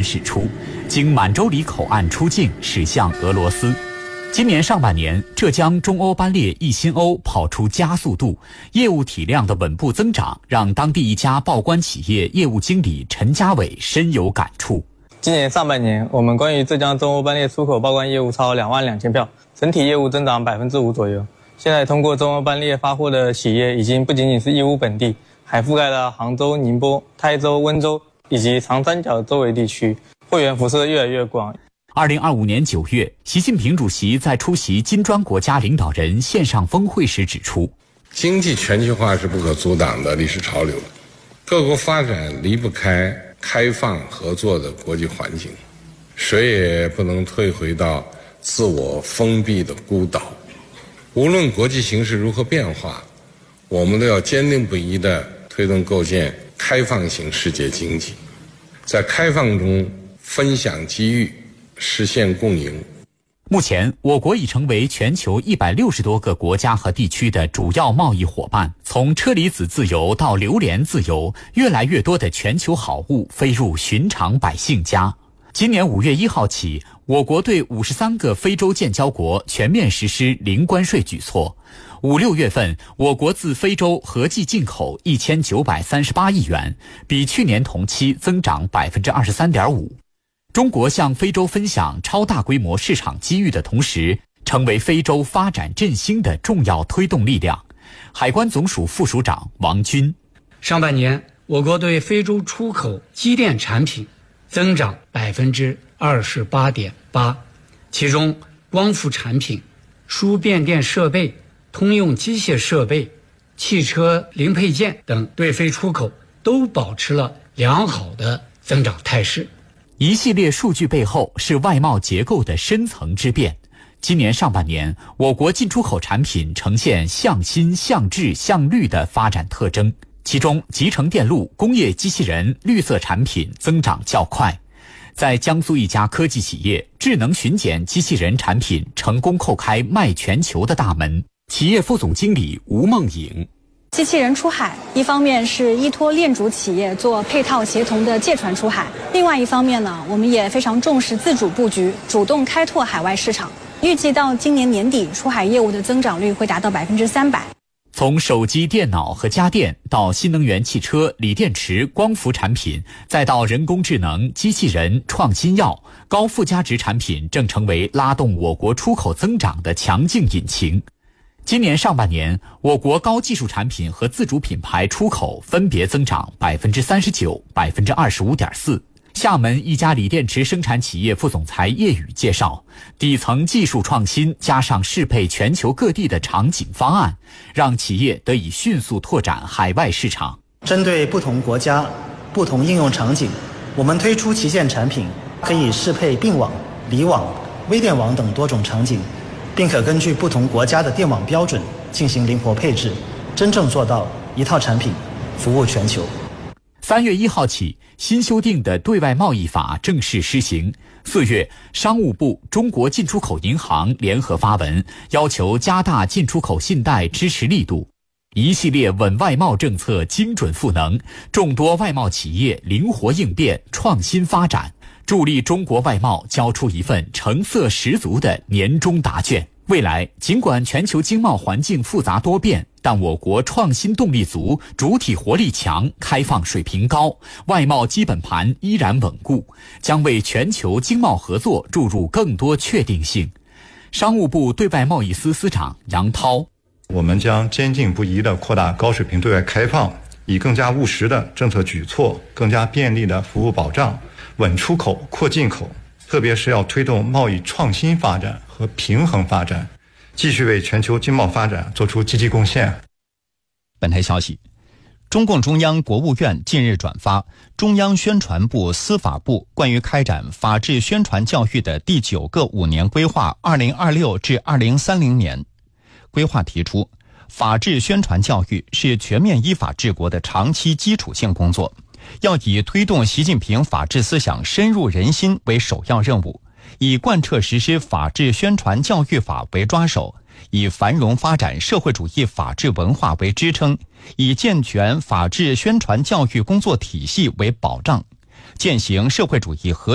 驶出，经满洲里口岸出境，驶向俄罗斯。今年上半年，浙江中欧班列一新欧跑出加速度，业务体量的稳步增长，让当地一家报关企业业务经理陈家伟深有感触。 今年上半年，我们关于浙江中欧班列出口报关业务超22000票，整体业务增长5%左右。现在通过中欧班列发货的企业已经不仅仅是义乌本地，还覆盖了杭州、宁波、台州、温州以及长三角周围地区，货源辐射越来越广。 2025年9月，习近平主席在出席金砖国家领导人线上峰会时指出， 经济全球化是不可阻挡的历史潮流，各国发展离不开开放合作的国际环境，谁也不能退回到自我封闭的孤岛。无论国际形势如何变化，我们都要坚定不移地推动构建开放型世界经济，在开放中分享机遇，实现共赢。 目前，我国已成为全球160多个国家和地区的主要贸易伙伴。从车厘子自由到榴莲自由，越来越多的全球好物飞入寻常百姓家。今年5月1号起，我国对53个非洲建交国全面实施零关税举措。5、6月份，我国自非洲合计进口1938亿元，比去年同期增长23.5%。中国向非洲分享超大规模市场机遇的同时，成为非洲发展振兴的重要推动力量。海关总署副署长王军： 上半年，我国对非洲出口机电产品增长28.8%，其中光伏产品、输变电设备、通用机械设备、汽车零配件等对非出口都保持了良好的增长态势。 一系列数据背后是外贸结构的深层之变。今年上半年，我国进出口产品呈现向新、向质、向绿的发展特征，其中集成电路、工业机器人、绿色产品增长较快。在江苏一家科技企业，智能巡检机器人产品成功叩开卖全球的大门。企业副总经理吴梦颖： 机器人出海，一方面是依托链主企业做配套协同的借船出海，另外一方面呢，我们也非常重视自主布局，主动开拓海外市场。预计到今年年底，出海业务的增长率会达到300%。 从手机、电脑和家电到新能源汽车、锂电池、光伏产品，再到人工智能、机器人、创新药、高附加值产品，正成为拉动我国出口增长的强劲引擎。今年上半年，我国高技术产品和自主品牌出口分别增长39%、25.4%。厦门一家锂电池生产企业副总裁叶宇介绍，底层技术创新加上适配全球各地的场景方案，让企业得以迅速拓展海外市场。 针对不同国家、不同应用场景，我们推出旗舰产品，可以适配并网、离网、微电网等多种场景，并可根据不同国家的电网标准进行灵活配置，真正做到一套产品服务全球。 3月1号起，新修订的对外贸易法正式施行。4月，商务部、中国进出口银行联合发文，要求加大进出口信贷支持力度。一系列稳外贸政策精准赋能，众多外贸企业灵活应变、创新发展，助力中国外贸交出一份成色十足的年终答卷。未来，尽管全球经贸环境复杂多变，但我国创新动力足，主体活力强，开放水平高，外贸基本盘依然稳固，将为全球经贸合作注入更多确定性。商务部对外贸易司司长杨涛： 我们将坚定不移地扩大高水平对外开放，以更加务实的政策举措、更加便利的服务保障，稳出口、扩进口，特别是要推动贸易创新发展和平衡发展，继续为全球经贸发展做出积极贡献。 本台消息，中共中央、国务院近日转发中央宣传部、司法部关于开展法治宣传教育的第9个5年规划2026至2030年。规划提出，法治宣传教育是全面依法治国的长期基础性工作，要以推动习近平法治思想深入人心为首要任务，以贯彻实施法治宣传教育法为抓手，以繁荣发展社会主义法治文化为支撑，以健全法治宣传教育工作体系为保障，践行社会主义核